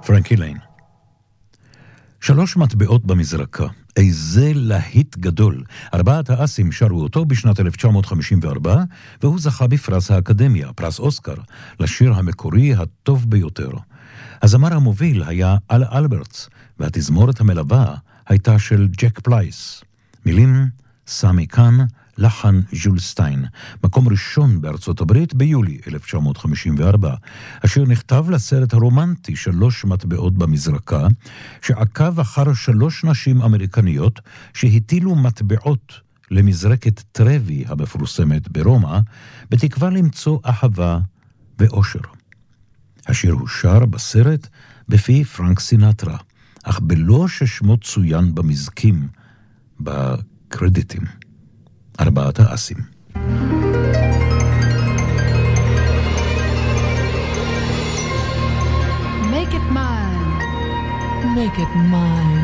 פרנקי ליין. 3 מטבעות במזרקה. איזה להיט גדול. 4 האסים שרו אותו בשנת 1954, והוא זכה בפרס האקדמיה, פרס אוסקר, לשיר המקורי הטוב ביותר. הזמר המוביל היה אל אלברטס, והתזמורת המלווה הייתה של ג'ק פלייס. מילים סמי קאן, לחן ז'ול סטיין. מקום ראשון בארצות הברית ביולי 1954. השיר נכתב לסרט הרומנטי 3 מטבעות במזרקה, שעקב אחר 3 נשים אמריקניות שהטילו מטבעות למזרקת טרווי המפורסמת ברומא, בתקווה למצוא אהבה ואושר. השיר הושר בסרט בפי פרנק סינטרה, אך בלא ששמו צוין במזקים, בקרדיטים. 4 האסים. Make it mine. Make it mine.